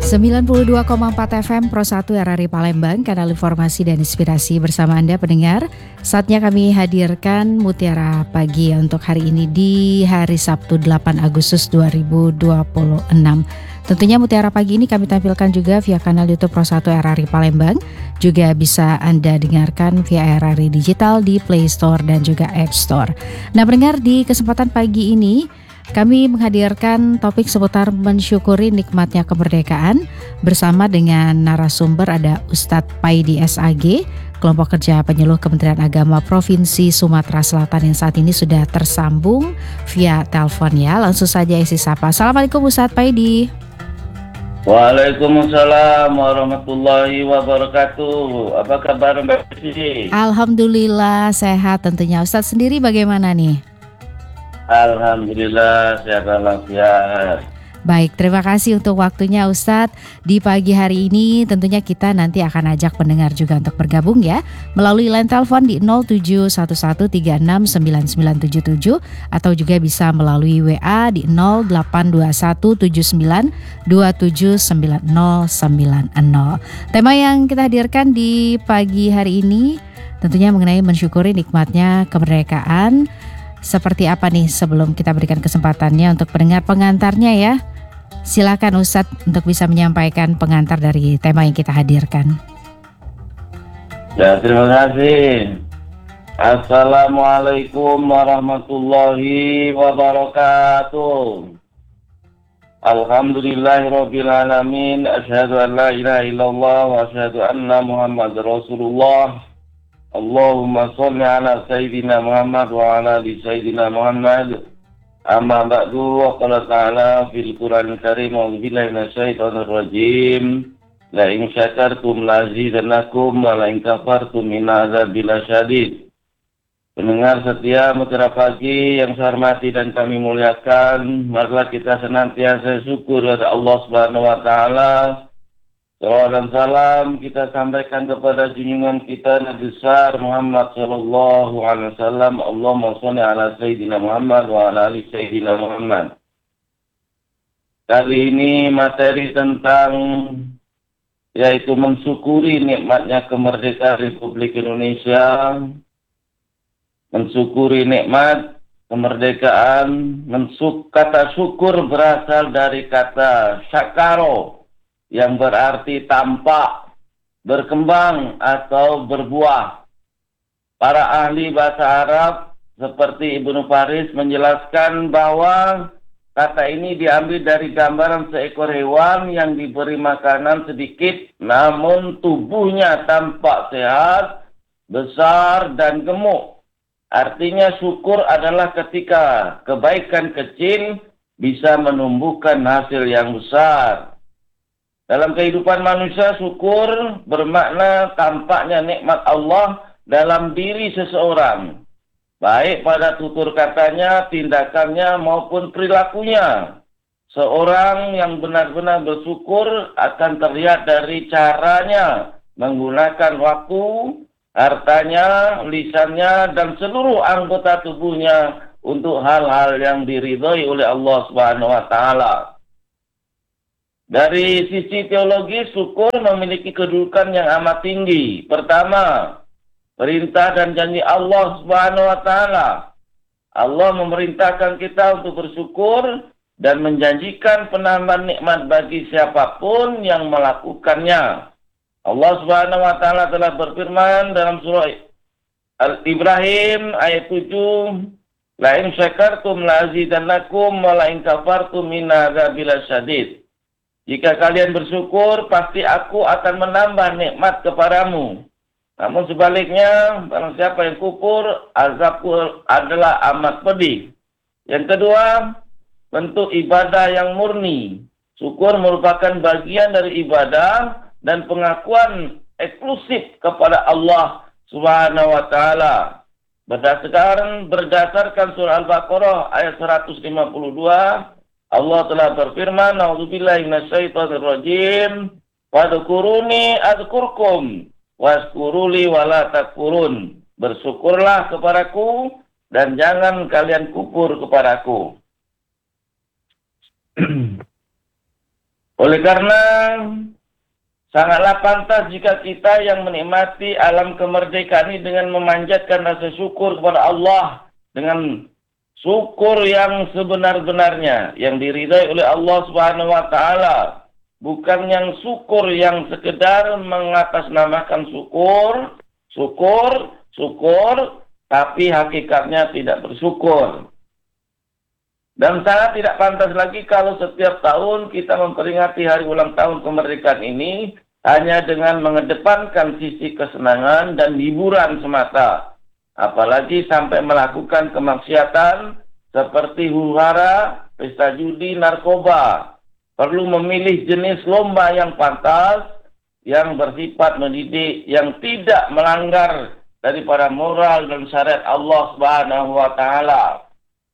92,4 FM Pro 1 RRI Palembang, kanal informasi dan inspirasi bersama Anda pendengar. Saatnya kami hadirkan Mutiara Pagi untuk hari ini di hari Sabtu 8 Agustus 2026. Tentunya Mutiara Pagi ini kami tampilkan juga via kanal YouTube Pro 1 RRI Palembang. Juga bisa Anda dengarkan via RRI Digital di Play Store dan juga App Store. Nah pendengar, di kesempatan pagi ini kami menghadirkan topik seputar mensyukuri nikmatnya kemerdekaan bersama dengan narasumber ada Ustadz Paidi SAG, kelompok kerja penyuluh Kementerian Agama Provinsi Sumatera Selatan yang saat ini sudah tersambung via telepon ya. Langsung saja isi sapa. Assalamualaikum Ustadz Paidi. Waalaikumsalam warahmatullahi wabarakatuh. Apa kabar Mbak Sisi? Alhamdulillah sehat tentunya. Ustadz sendiri bagaimana nih? Alhamdulillah sehat walafiat. Baik, terima kasih untuk waktunya Ustadz. Di pagi hari ini tentunya kita nanti akan ajak pendengar juga untuk bergabung ya melalui line telepon di 0711369977 atau juga bisa melalui WA di 082179279090. Tema yang kita hadirkan di pagi hari ini tentunya mengenai mensyukuri nikmatnya kemerdekaan. Seperti apa nih sebelum kita berikan kesempatannya untuk pendengar pengantarnya ya. Silakan Ustadz untuk bisa menyampaikan pengantar dari tema yang kita hadirkan. Ya, terima kasih. Assalamualaikum warahmatullahi wabarakatuh. Alhamdulillahirabbil alamin. Asyhadu an la ilaha illallah wa asyhadu anna Muhammadar Rasulullah. Allahumma sholli ala Sayyidina Muhammad wa ala ali Sayyidina Muhammad. Amma ba'du, wa qala ta'ala fil Qur'anil Karim a'udzu billahi minasyaitonir rajim. La in syakartum la azidannakum wa la in kafartum inna adzabi lasyadid. Pendengar setia Mutiara Pagi yang saya hormati dan kami muliakan, marilah kita senantiasa syukur kepada Allah Subhanahu wa taala. Salawat dan salam kita sampaikan kepada junjungan kita Nabi besar Muhammad sallallahu alaihi wasallam. Allahumma shalli ala Sayyidina Muhammad wa ala ali Sayyidina Muhammad. Kali ini materi tentang yaitu mensyukuri nikmatnya kemerdekaan Republik Indonesia. Mensyukuri nikmat kemerdekaan. Kata syukur berasal dari kata syakaro, yang berarti tampak, berkembang atau berbuah. Para ahli bahasa Arab seperti Ibnu Faris menjelaskan bahwa kata ini diambil dari gambaran seekor hewan yang diberi makanan sedikit namun tubuhnya tampak sehat, besar dan gemuk. Artinya syukur adalah ketika kebaikan kecil bisa menumbuhkan hasil yang besar. Dalam kehidupan manusia, syukur bermakna tampaknya nikmat Allah dalam diri seseorang, baik pada tutur katanya, tindakannya, maupun perilakunya. Seorang yang benar-benar bersyukur akan terlihat dari caranya menggunakan waktu, hartanya, lisannya, dan seluruh anggota tubuhnya untuk hal-hal yang diridhoi oleh Allah Subhanahu wa taala. Dari sisi teologi, syukur memiliki kedudukan yang amat tinggi. Pertama, perintah dan janji Allah Subhanahu wa taala. Allah memerintahkan kita untuk bersyukur dan menjanjikan penambahan nikmat bagi siapapun yang melakukannya. Allah Subhanahu wa taala telah berfirman dalam surah Al-Ibrahim ayat 7, La in syakartum la azidannakum wa la in kafartum inna adzabi lasyadid. Jika kalian bersyukur, pasti aku akan menambah nikmat kepadamu. Namun sebaliknya, barang siapa yang kufur, azabku adalah amat pedih. Yang kedua, bentuk ibadah yang murni. Syukur merupakan bagian dari ibadah dan pengakuan eksklusif kepada Allah Subhanahu wa taala. Berdasarkan surah Al-Baqarah ayat 152, Allah telah berfirman, A'udzubillahi minasyaitonir rajim, Wadhkuruni adzkurkum waskuruli wala takfurun. Bersyukurlah kepadaku dan jangan kalian kufur kepadaku. Oleh karena sangatlah pantas jika kita yang menikmati alam kemerdekaan ini dengan memanjatkan rasa syukur kepada Allah dengan syukur yang sebenar-benarnya, yang diridai oleh Allah Subhanahu wa taala. Bukan yang syukur yang sekedar mengatasnamakan syukur, tapi hakikatnya tidak bersyukur. Dan sangat tidak pantas lagi kalau setiap tahun kita memperingati hari ulang tahun kemerdekaan ini hanya dengan mengedepankan sisi kesenangan dan hiburan semata. Apalagi sampai melakukan kemaksiatan seperti huru-hara, pesta judi, narkoba. Perlu memilih jenis lomba yang pantas, yang bersifat mendidik, yang tidak melanggar daripada moral dan syariat Allah Subhanahu wa taala.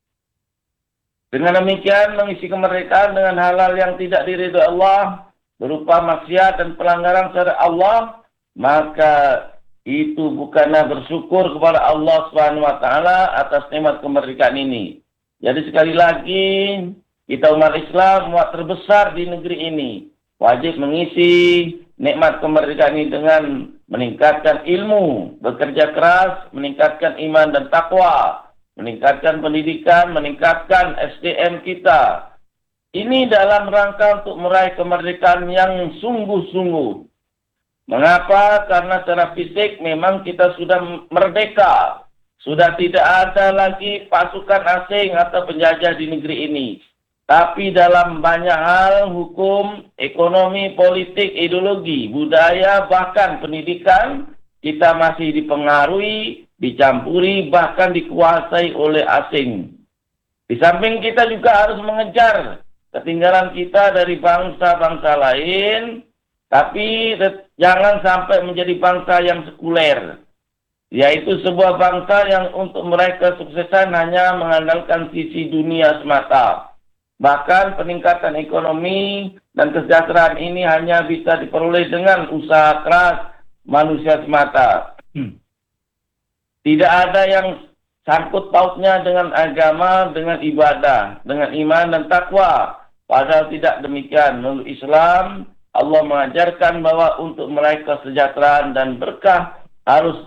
Dengan demikian mengisi kemerdekaan dengan hal-hal yang tidak diridhoi Allah berupa maksiat dan pelanggaran syariat Allah, maka itu bukanlah bersyukur kepada Allah Subhanahu wa taala atas nikmat kemerdekaan ini. Jadi sekali lagi kita umat Islam, umat terbesar di negeri ini, wajib mengisi nikmat kemerdekaan ini dengan meningkatkan ilmu, bekerja keras, meningkatkan iman dan takwa, meningkatkan pendidikan, meningkatkan SDM kita. Ini dalam rangka untuk meraih kemerdekaan yang sungguh-sungguh. Mengapa? Karena secara fisik memang kita sudah merdeka. Sudah tidak ada lagi pasukan asing atau penjajah di negeri ini. Tapi dalam banyak hal, hukum, ekonomi, politik, ideologi, budaya, bahkan pendidikan, kita masih dipengaruhi, dicampuri, bahkan dikuasai oleh asing. Di samping kita juga harus mengejar ketinggalan kita dari bangsa-bangsa lain, tapi jangan sampai menjadi bangsa yang sekuler, yaitu sebuah bangsa yang untuk meraih kesuksesan hanya mengandalkan sisi dunia semata. Bahkan peningkatan ekonomi dan kesejahteraan ini hanya bisa diperoleh dengan usaha keras manusia semata. Tidak ada yang sangkut pautnya dengan agama, dengan ibadah, dengan iman dan takwa. Padahal tidak demikian. Menurut Islam, Allah mengajarkan bahwa untuk meraih kesejahteraan dan berkah harus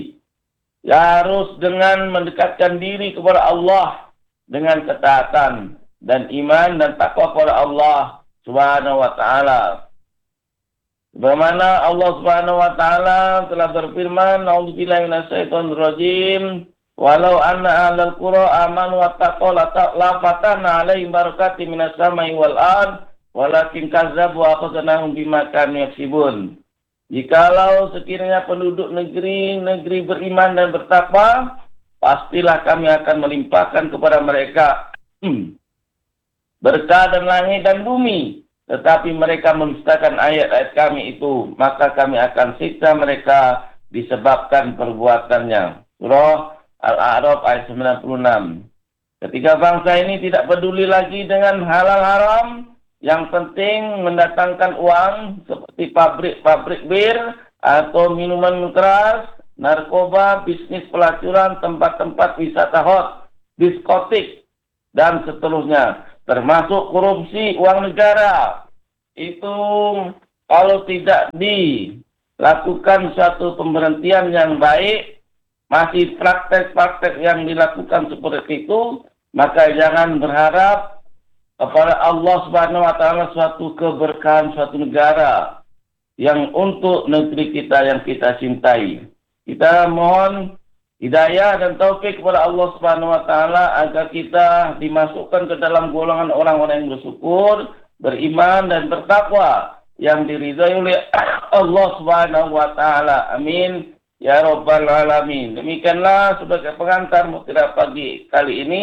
dengan mendekatkan diri kepada Allah dengan ketaatan dan iman dan takwa kepada Allah Subhanahu wa taala. Bagaimana Allah Subhanahu wa taala telah berfirman, "A'udzubillahi minasyaitonirrajim. Walau anna ahlal qura amanu wattaqaw la fatahna 'alaihim barakatim minas samai wal ard, walakin kazzabu wa akhadnahum bima kanu yaksibun." Jikalau sekiranya penduduk negeri beriman dan bertakwa, pastilah kami akan melimpahkan kepada mereka berkah dan langit dan bumi. Tetapi mereka mendustakan ayat-ayat kami itu, maka kami akan siksa mereka disebabkan perbuatannya. Surah Al-A'raf ayat 96. Ketika bangsa ini tidak peduli lagi dengan halal haram, yang penting mendatangkan uang seperti pabrik bir atau minuman keras, narkoba, bisnis pelacuran, tempat-tempat wisata hot, diskotik, dan seterusnya. Termasuk korupsi uang negara. Itu kalau tidak dilakukan suatu pemberhentian yang baik, masih praktek-praktek yang dilakukan seperti itu, maka jangan berharap kepada Allah Subhanahu wa taala suatu keberkahan suatu negara yang untuk negeri kita yang kita cintai. Kita mohon hidayah dan taufik kepada Allah Subhanahu wa taala agar kita dimasukkan ke dalam golongan orang-orang yang bersyukur, beriman dan bertakwa yang diridhai oleh Allah Subhanahu wa taala. Amin ya rabbal alamin. Demikianlah sebagai pengantar Mutiara Pagi kali ini.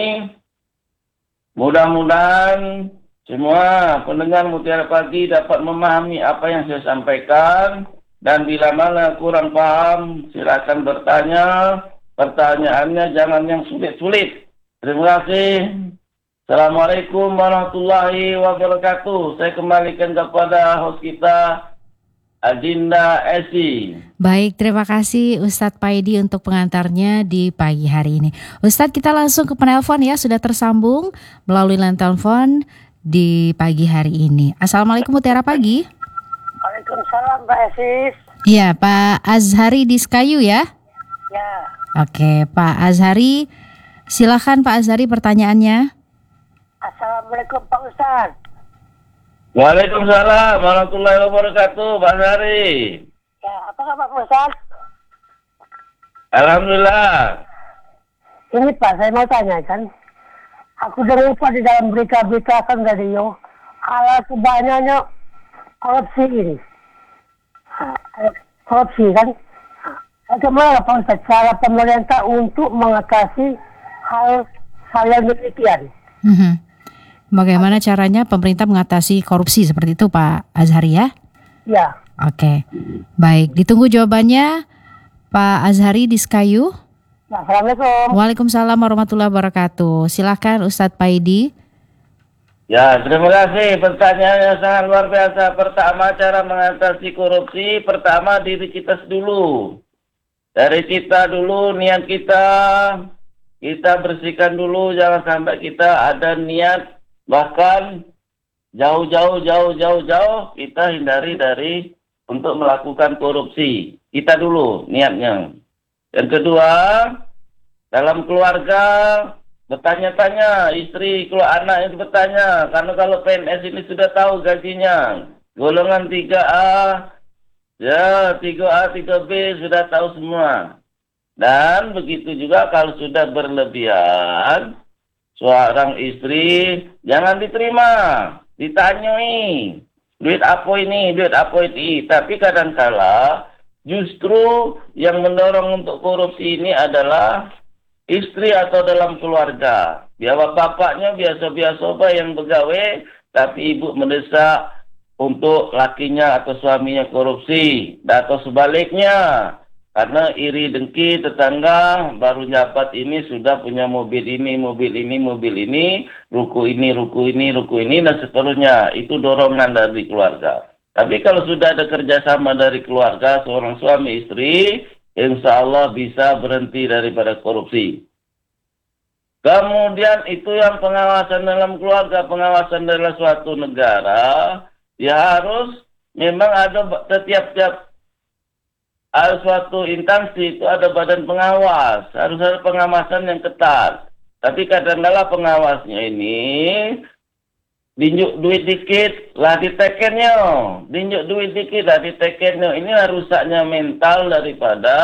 Mudah-mudahan semua pendengar Mutiara Pagi dapat memahami apa yang saya sampaikan, dan bila mana kurang paham silakan bertanya. Pertanyaannya jangan yang sulit-sulit. Terima kasih. Assalamualaikum warahmatullahi wabarakatuh. Saya kembalikan kepada host kita, Adinda Esi. Baik, terima kasih Ustadz Paidi untuk pengantarnya di pagi hari ini. Ustadz, kita langsung ke penelpon ya, sudah tersambung melalui line telepon di pagi hari ini. Assalamualaikum Mutiara Pagi. Waalaikumsalam Mbak Esis. Iya, Pak Azhari di Sekayu ya? Ya, Oke, Pak Azhari, silakan Pak Azhari pertanyaannya. Assalamualaikum Pak Ustadz. Waalaikumsalam warahmatullahi wabarakatuh, Pak Sari. Ya, apa kabar Pak Ustadz? Alhamdulillah. Ini Pak, saya mau tanya kan. Aku dengar Pak di dalam berita-berita kan radio, alat banyaknya korupsi ini. Korupsi kan. Bagaimana Pak Ustadz cara pemerintah untuk mengatasi hal yang demikian? Bagaimana caranya pemerintah mengatasi korupsi seperti itu Pak Azhari ya? Ya. Oke, baik. Ditunggu jawabannya Pak Azhari di Sekayu. Assalamualaikum. Waalaikumsalam warahmatullahi wabarakatuh. Silakan Ustadz Paidi. Ya, terima kasih. Pertanyaannya sangat luar biasa. Pertama, cara mengatasi korupsi. Pertama, diri kita dulu. Dari kita dulu, niat kita. Kita bersihkan dulu. Jangan sampai kita ada niat. Bahkan jauh kita hindari dari untuk melakukan korupsi. Kita dulu niatnya. Yang kedua, dalam keluarga bertanya-tanya, istri, kalau anak itu bertanya, karena kalau PNS ini sudah tahu gajinya, golongan 3A, ya 3A, 3B sudah tahu semua. Dan begitu juga kalau sudah berlebihan, seorang istri jangan diterima, ditanyai, duit apa ini, tapi kadangkala justru yang mendorong untuk korupsi ini adalah istri atau dalam keluarga. Biar bapaknya biasa-biasa yang begawe, tapi ibu mendesak untuk lakinya atau suaminya korupsi. Atau sebaliknya, karena iri dengki tetangga baru dapat ini sudah punya mobil ini, ruko ini, dan seterusnya. Itu dorongan dari keluarga. Tapi kalau sudah ada kerjasama dari keluarga, seorang suami istri, insya Allah bisa berhenti daripada korupsi. Kemudian itu yang pengawasan dalam keluarga, pengawasan dalam suatu negara, ya harus memang ada setiap ada suatu instansi itu ada badan pengawas, harus ada pengawasan yang ketat. Tapi kadang-kala pengawasnya ini dinjuk duit dikit lah ditekennya, ini rusaknya mental daripada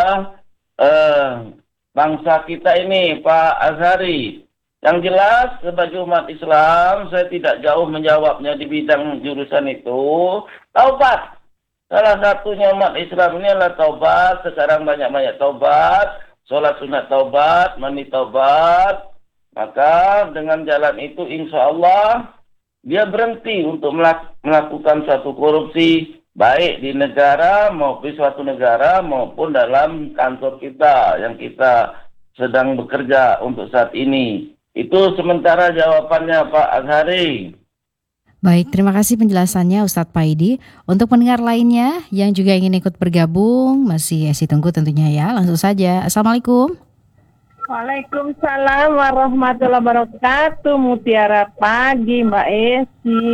bangsa kita ini, Pak Azhari. Yang jelas sebagai umat Islam, saya tidak jauh menjawabnya di bidang jurusan itu. Taubat, salah satunya umat Islam ini adalah taubat. Sekarang banyak-banyak taubat, sholat sunat taubat, mandi taubat. Maka dengan jalan itu insya Allah dia berhenti untuk melakukan suatu korupsi, baik di negara maupun suatu negara maupun dalam kantor kita yang kita sedang bekerja untuk saat ini. Itu sementara jawabannya Pak Azhari. Baik, terima kasih penjelasannya Ustadz Paidi. Untuk pendengar lainnya yang juga ingin ikut bergabung, masih Esi tunggu tentunya ya. Langsung saja. Assalamualaikum. Waalaikumsalam warahmatullahi wabarakatuh. Mutiara Pagi Mbak Esi.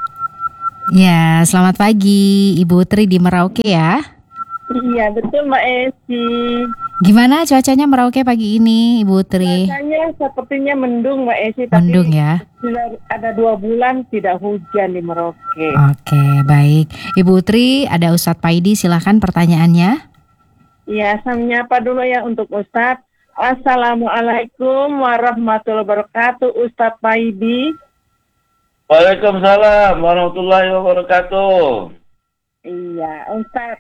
Ya, selamat pagi Ibu Tri di Merauke ya. Iya betul Mbak Esi. Gimana cuacanya Merauke pagi ini Ibu Tri? Cuacanya sepertinya mendung Mbak Esi. Tapi mendung ya. Sudah ada 2 bulan tidak hujan di Merauke. Oke, baik. Ibu Tri, ada Ustadz Paidi, silakan pertanyaannya. Iya, saya menyapa dulu ya untuk Ustadz. Assalamualaikum warahmatullahi wabarakatuh, Ustadz Paidi. Waalaikumsalam warahmatullahi wabarakatuh. Iya, Ustadz,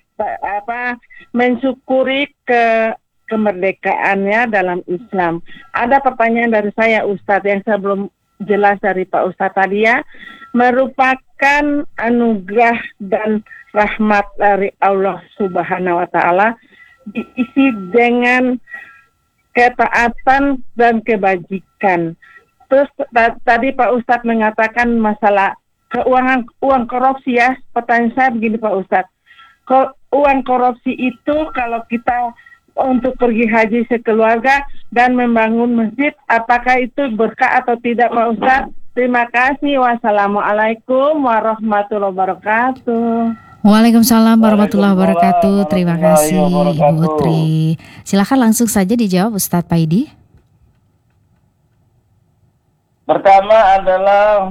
mensyukuri kemerdekaannya dalam Islam. Ada pertanyaan dari saya, Ustadz, yang saya belum jelas dari Pak Ustadz tadi ya. Merupakan anugerah dan rahmat dari Allah Subhanahu wa Ta'ala, diisi dengan ketaatan dan kebajikan. Terus tadi Pak Ustadz mengatakan masalah uang korupsi ya. Pertanyaan saya begini Pak Ustadz. Uang korupsi itu kalau kita untuk pergi haji sekeluarga dan membangun masjid, apakah itu berkah atau tidak Pak Ustadz? Terima kasih. Wassalamualaikum warahmatullahi wabarakatuh. Waalaikumsalam warahmatullahi wabarakatuh. Terima kasih warahmatullahi Ibu wabarakatuh. Utri. Silakan langsung saja dijawab Ustadz Paidi. Pertama adalah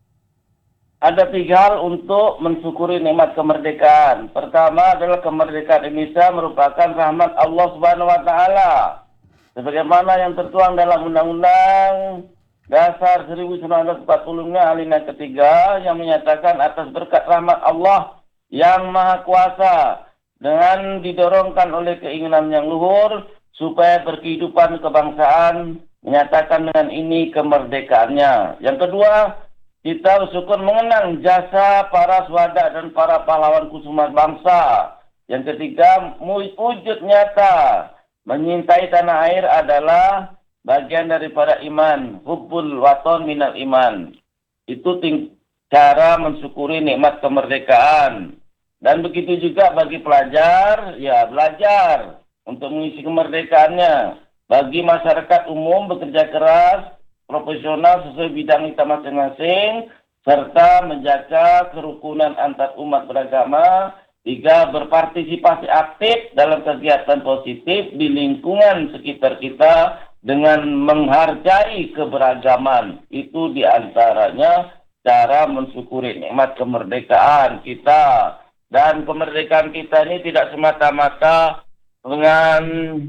ada 3 hal untuk mensyukuri nikmat kemerdekaan. Pertama adalah kemerdekaan Indonesia merupakan rahmat Allah Subhanahu wa taala. Sebagaimana yang tertuang dalam Undang-Undang Dasar 1945 alinea ketiga yang menyatakan atas berkat rahmat Allah yang Maha Kuasa dengan didorongkan oleh keinginan yang luhur supaya berkehidupan kebangsaan menyatakan dengan ini kemerdekaannya. Yang kedua, kita bersyukur mengenang jasa para syuhada dan para pahlawan kusuma bangsa. Yang ketiga, wujud nyata menyintai tanah air adalah bagian daripada iman. Hubbul waton minal iman. Itu cara mensyukuri nikmat kemerdekaan. Dan begitu juga bagi pelajar, ya belajar untuk mengisi kemerdekaannya. Bagi masyarakat umum bekerja keras, profesional sesuai bidang kita masing-masing, serta menjaga kerukunan antar umat beragama. 3, berpartisipasi aktif dalam kegiatan positif di lingkungan sekitar kita dengan menghargai keberagaman. Itu diantaranya cara mensyukuri nikmat kemerdekaan kita. Dan kemerdekaan kita ini tidak semata-mata dengan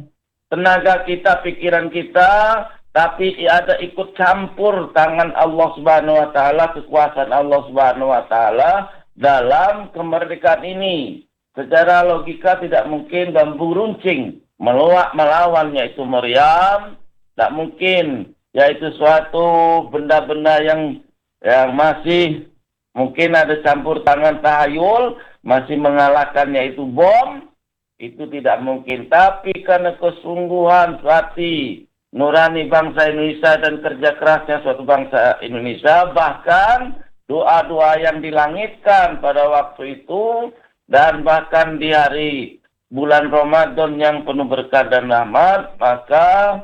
tenaga kita, pikiran kita, tapi ada ikut campur tangan Allah Subhanahu wa taala, kekuasaan Allah Subhanahu wa taala dalam kemerdekaan ini. Secara logika tidak mungkin bambu runcing melawan yaitu meriam, tak mungkin yaitu suatu benda-benda yang masih mungkin ada campur tangan tahayul, masih mengalahkan yaitu bom, itu tidak mungkin. Tapi karena kesungguhan hati nurani bangsa Indonesia dan kerja kerasnya suatu bangsa Indonesia, bahkan doa-doa yang dilangitkan pada waktu itu, dan bahkan di hari bulan Ramadan yang penuh berkah dan rahmat, maka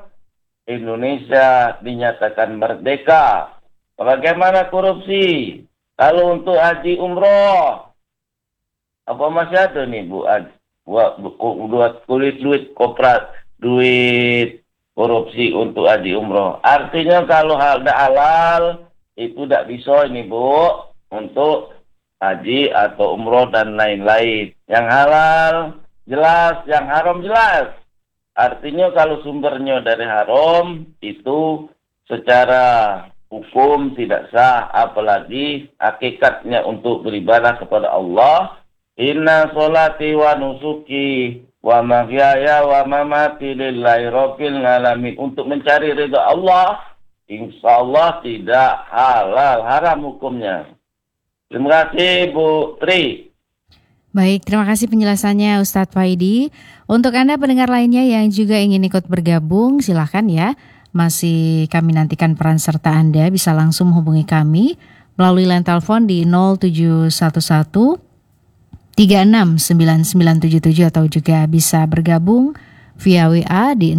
Indonesia dinyatakan merdeka. Bagaimana korupsi? Kalau untuk haji umroh, apa masih ada nih buat duit koprat, duit korupsi untuk haji umroh. Artinya kalau hal halal itu tidak bisa ini Bu untuk haji atau umroh dan lain-lain. Yang halal jelas, yang haram jelas. Artinya kalau sumbernya dari haram itu secara hukum tidak sah, apalagi hakikatnya untuk beribadah kepada Allah. Inna sholati wa nusuki wa mahyaya wa mamati lillahi rabbil alamin. Untuk mencari ridha Allah, insya Allah tidak halal, haram hukumnya. Terima kasih Bu Tri. Baik, terima kasih penjelasannya Ustadz Paidi. Untuk Anda pendengar lainnya yang juga ingin ikut bergabung, silahkan ya. Masih kami nantikan peran serta Anda, bisa langsung menghubungi kami melalui line telepon di 0711 369977 atau juga bisa bergabung via WA di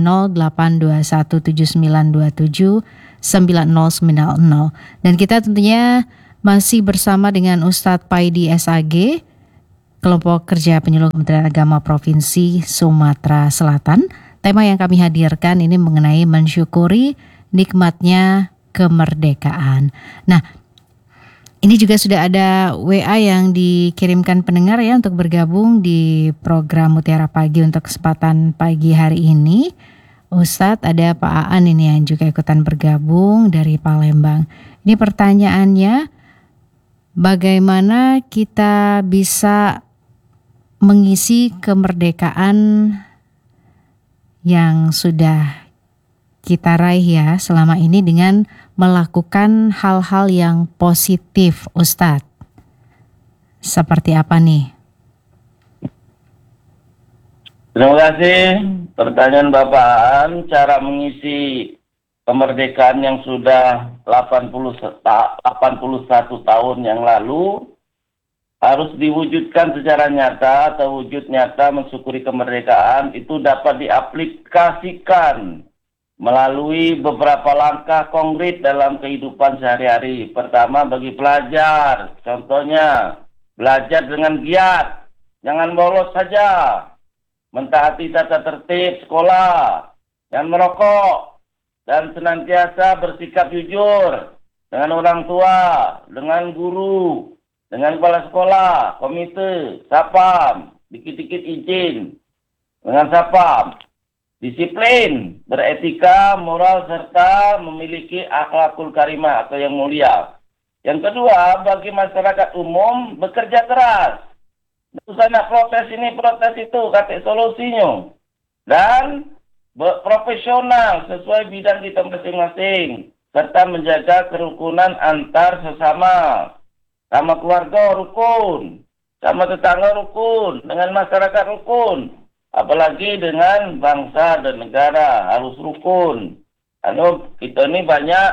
082179279090. Dan kita tentunya masih bersama dengan Ustadz Paidi SAG, Kelompok Kerja Penyuluh Kementerian Agama Provinsi Sumatera Selatan. Tema yang kami hadirkan ini mengenai mensyukuri nikmatnya kemerdekaan. Nah, ini juga sudah ada WA yang dikirimkan pendengar ya untuk bergabung di program Mutiara Pagi untuk kesempatan pagi hari ini. Ustadz, ada Pak Aan ini yang juga ikutan bergabung dari Palembang. Ini pertanyaannya, bagaimana kita bisa mengisi kemerdekaan yang sudah kita raih ya selama ini dengan melakukan hal-hal yang positif, Ustadz? Seperti apa nih? Terima kasih. Pertanyaan Bapak Aan, cara mengisi kemerdekaan yang sudah 81 tahun yang lalu harus diwujudkan secara nyata atau wujud nyata mensyukuri kemerdekaan itu dapat diaplikasikan melalui beberapa langkah konkret dalam kehidupan sehari-hari. Pertama, bagi pelajar, contohnya belajar dengan giat, jangan bolos saja, mentaati tata tertib sekolah, jangan merokok, dan senantiasa bersikap jujur dengan orang tua, dengan guru, dengan kepala sekolah, komite, sapam, dikit-dikit izin, dengan sapam. Disiplin, beretika, moral, serta memiliki akhlakul karimah atau yang mulia. Yang kedua, bagi masyarakat umum, bekerja keras. Usah nak protes ini, protes itu, kata solusinya. Dan profesional sesuai bidang kita masing-masing. Serta menjaga kerukunan antar sesama. Sama keluarga rukun, sama tetangga rukun, dengan masyarakat rukun. Apalagi dengan bangsa dan negara harus rukun. Kita ini banyak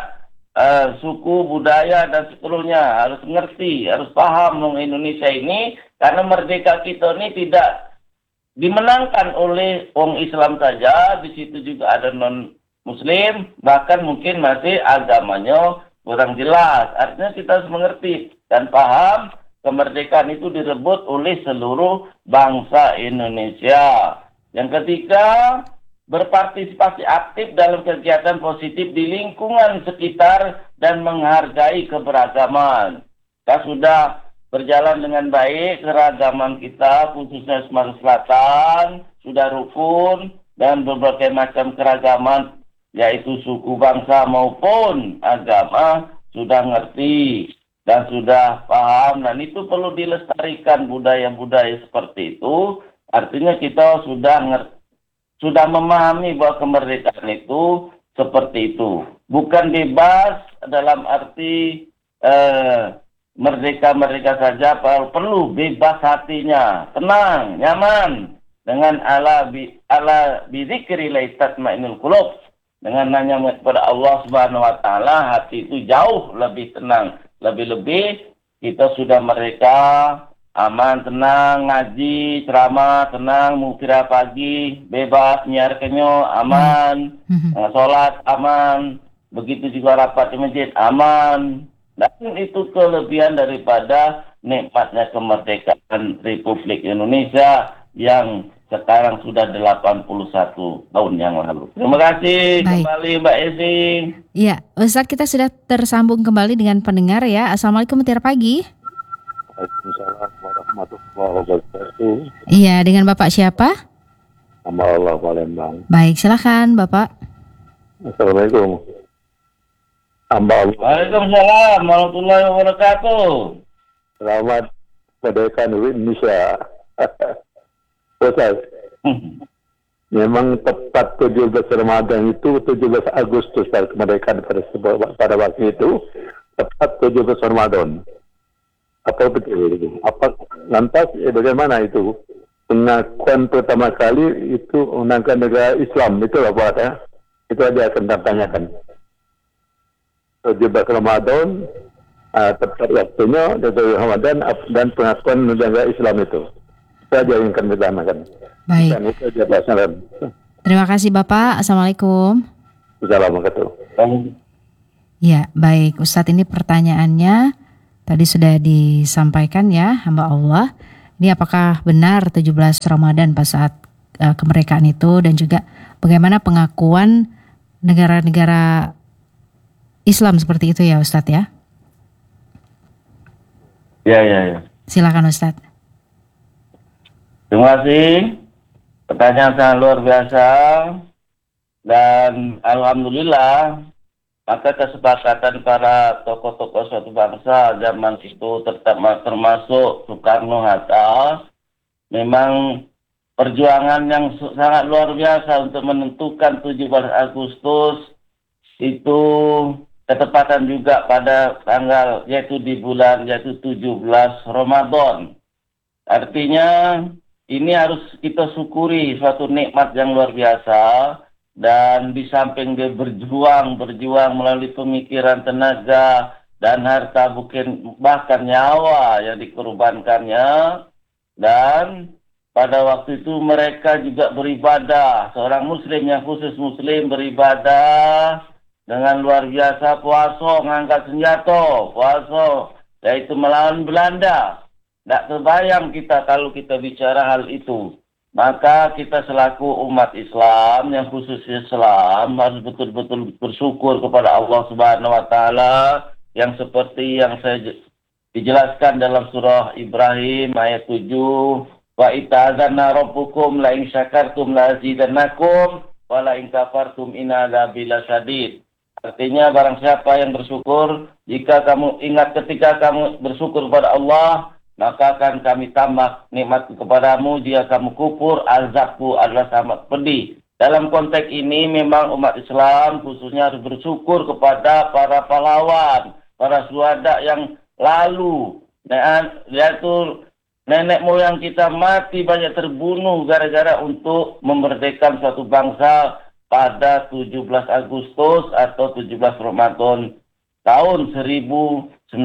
suku, budaya dan seterusnya. Harus ngerti, harus paham Indonesia ini. Karena merdeka kita ini tidak dimenangkan oleh orang Islam saja. Di situ juga ada non-Muslim. Bahkan mungkin masih agamanya kurang jelas. Artinya kita harus mengerti dan paham. Kemerdekaan itu direbut oleh seluruh bangsa Indonesia. Yang ketiga, berpartisipasi aktif dalam kegiatan positif di lingkungan sekitar dan menghargai keberagaman. Kita sudah berjalan dengan baik keragaman kita, khususnya Sumatera Selatan, sudah rukun dan berbagai macam keragaman, yaitu suku, bangsa maupun agama, sudah ngerti dan sudah paham, dan itu perlu dilestarikan budaya-budaya seperti itu. Artinya kita sudah memahami bahwa kemerdekaan itu seperti itu. Bukan bebas dalam arti merdeka saja, perlu bebas hatinya, tenang, nyaman, dengan ala bizikrillah tatma'innul qulub. Dengan nanya kepada Allah Subhanahu wa taala, hati itu jauh lebih tenang. Lebih-lebih kita sudah mereka aman, tenang, ngaji, ceramah, tenang, mukira pagi, bebas, nyiar kenyo, aman, sholat, aman, begitu juga rapat di masjid, aman. Dan itu kelebihan daripada nikmatnya kemerdekaan Republik Indonesia yang sekarang sudah 81 tahun yang lalu. Terima kasih. Baik. Kembali Mbak Esi. Iya, Ustadz, kita sudah tersambung kembali dengan pendengar ya. Assalamualaikum, Mutiara Pagi. Waalaikumsalam warahmatullahi wabarakatuh. Iya, dengan Bapak siapa? Hamba Allah Palembang. Baik, silakan Bapak. Assalamualaikum. Hamba Allah. Waalaikumsalam warahmatullahi wabarakatuh. Selamat kemerdekaan Indonesia. Ustaz, memang tepat 17 Ramadan itu 17 Agustus pada kemerdekaan pada waktu itu tepat 17 Ramadan. Apa betul itu? Lantas bagaimana itu? Pengakuan pertama kali itu undangkan negara Islam, itu apa ya? Itu aja akan tanyakan. 17 Ramadan tepat waktunya 17 Ramadan dan pengakuan negara Islam itu. Saja yang akan ditanyakan. Baik. Dan itu aja pasangan. Terima kasih Bapak. Assalamualaikum. Assalamualaikum. Ya, baik. Ustadz, ini pertanyaannya tadi sudah disampaikan ya, hamba Allah. Ini apakah benar 17 Ramadan pas saat kemerdekaan itu, dan juga bagaimana pengakuan negara-negara Islam seperti itu ya Ustadz ya? Ya. Silakan Ustadz. Terima kasih. Pertanyaan sangat luar biasa. Dan alhamdulillah, maka kesepakatan para tokoh-tokoh suatu bangsa zaman itu termasuk Soekarno-Hatta, memang perjuangan yang sangat luar biasa untuk menentukan 17 Agustus itu ketepatan juga pada tanggal, yaitu di bulan, yaitu 17 Ramadan. Artinya ini harus kita syukuri suatu nikmat yang luar biasa. Dan di samping dia berjuang melalui pemikiran, tenaga, dan harta, bahkan nyawa yang dikorbankannya. Dan pada waktu itu mereka juga beribadah. Seorang muslim yang khusus muslim beribadah dengan luar biasa, puasa, mengangkat senjata, puasa, yaitu melawan Belanda. Tak terbayang kita kalau kita bicara hal itu. Maka kita selaku umat Islam yang khusus Islam harus betul-betul bersyukur kepada Allah Subhanahu wa taala yang seperti yang saya dijelaskan dalam surah Ibrahim ayat 7, wa ita'adzana rabbukum la in syakartum la azidannakum wa la in kafartum inna adzabi lasyadid. Artinya barang siapa yang bersyukur, jika kamu ingat ketika kamu bersyukur kepada Allah, maka akan kami tambah nikmat kepadamu. Jika kamu kufur, azabku adalah sangat pedih. Dalam konteks ini memang umat Islam khususnya harus bersyukur kepada para pahlawan, para syuhada yang lalu, yaitu nenek moyang kita mati banyak terbunuh gara-gara untuk memerdekakan suatu bangsa pada 17 Agustus atau 17 Ramadan tahun 1945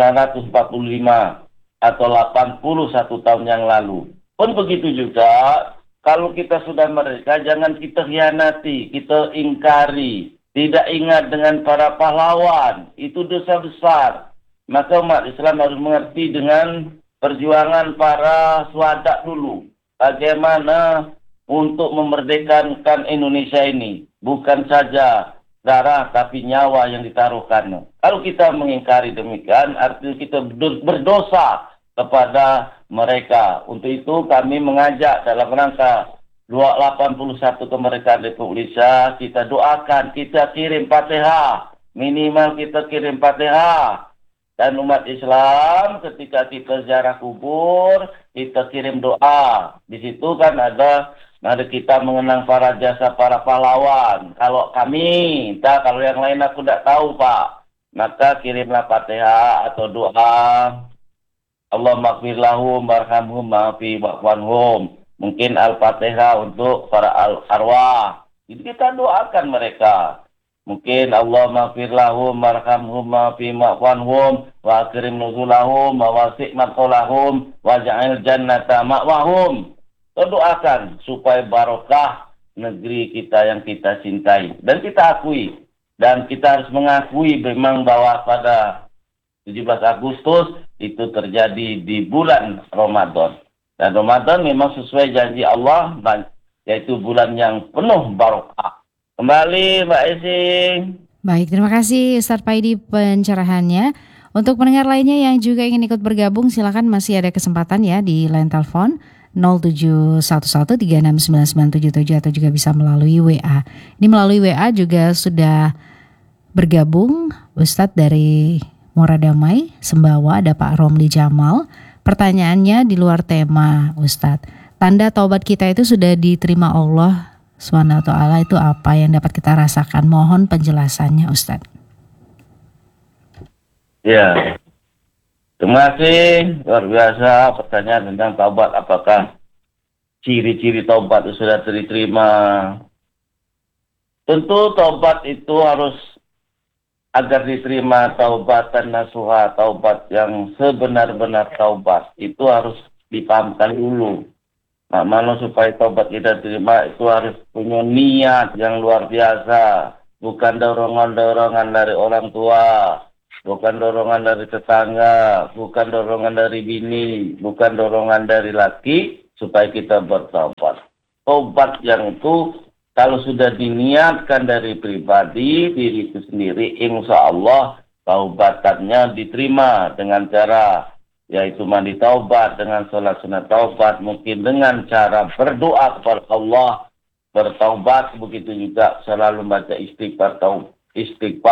atau 81 tahun yang lalu. Pun begitu juga, kalau kita sudah merdeka, jangan kita khianati, kita ingkari, tidak ingat dengan para pahlawan, itu dosa besar. Maka umat Islam harus mengerti dengan perjuangan para syuhada dulu. Bagaimana untuk memerdekakan Indonesia ini. Bukan saja darah tapi nyawa yang ditaruhkan. Kalau kita mengingkari demikian, artinya kita berdosa kepada mereka. Untuk itu kami mengajak dalam rangka 81 kemerdekaan Republik Indonesia, kita doakan, kita kirim Fatihah. Minimal kita kirim Fatihah. Dan umat Islam ketika kita ziarah kubur, kita kirim doa. Di situ kan ada kita mengenang para jasa para pahlawan. Kalau kami, kalau yang lain aku tidak tahu Pak, maka kirimlah Fatihah atau doa. Allahumma ighfir lahum warhamhum wa'afi wa'anhum. Mungkin Al-Fatihah untuk para arwah. Jadi kita doakan mereka. Mungkin Allahumma ighfir lahum warhamhum wa'afi wa'anhum wa akrim nuzulahum wa wasi' madkhalahum waj'al jannata ma'wahum. Doakan supaya barokah negeri kita yang kita cintai. Dan kita akui. Dan kita harus mengakui memang bahwa pada 17 Agustus itu terjadi di bulan Ramadan. Dan Ramadan memang sesuai janji Allah, yaitu bulan yang penuh barokah. Kembali Mbak Esi. Baik, terima kasih Ustadz Paidi pencerahannya. Untuk pendengar lainnya yang juga ingin ikut bergabung, silakan masih ada kesempatan ya di line telepon 0711369977 atau juga bisa melalui WA. Ini melalui WA juga sudah bergabung Ustadz dari Muara Damai, Sembawa, ada Pak Romli Jamal. Pertanyaannya di luar tema Ustadz. Tanda taubat kita itu sudah diterima Allah SWT itu apa yang dapat kita rasakan? Mohon penjelasannya Ustadz. Ya, terima kasih. Luar biasa pertanyaan tentang taubat. Apakah ciri-ciri taubat itu sudah diterima? Tentu taubat itu harus, agar diterima taubatan nasuha, taubat yang sebenar-benar taubat, itu harus dipahamkan dulu. Nah, malah supaya taubat kita terima itu harus punya niat yang luar biasa. Bukan dorongan-dorongan dari orang tua, bukan dorongan dari tetangga, bukan dorongan dari bini, bukan dorongan dari laki, supaya kita bertaubat. Taubat yang itu kalau sudah diniatkan dari pribadi, diri itu sendiri, insya Allah taubatannya diterima dengan cara, yaitu mandi taubat, dengan sholat sunat taubat, mungkin dengan cara berdoa kepada Allah, bertaubat, begitu juga selalu baca istighfar.